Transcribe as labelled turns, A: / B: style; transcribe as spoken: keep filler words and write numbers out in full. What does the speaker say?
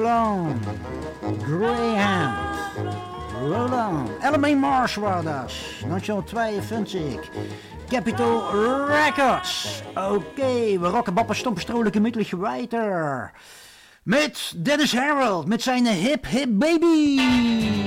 A: on, Greyhound, roll on. L M A Marsh was dat, negentien tweeënveertig. Capitol Records. Oké, okay, we rocken bappen stompen strolijke middelig weiter. Met Dennis Harold, met zijn Hip Hip Baby.